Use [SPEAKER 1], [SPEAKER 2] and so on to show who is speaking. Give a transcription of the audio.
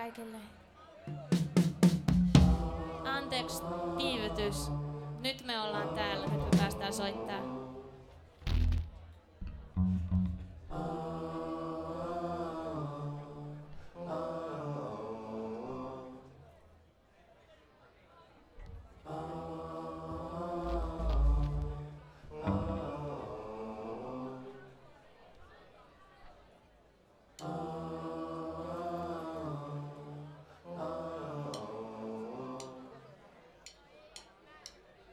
[SPEAKER 1] kaikille. Anteeksi, viivytys. Nyt me ollaan täällä, nyt me päästään soittaa.